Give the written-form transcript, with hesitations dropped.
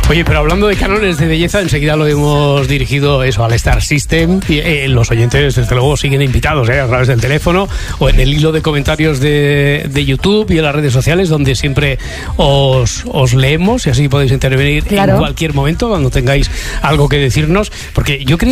Oye, pero hablando de cánones de belleza, enseguida lo hemos dirigido eso al Star System. Y, los oyentes, desde luego, siguen invitados a través del teléfono o en el hilo de comentarios de YouTube y en las redes sociales, donde siempre os leemos y así podéis intervenir en cualquier momento cuando tengáis algo que decirnos. Porque yo creo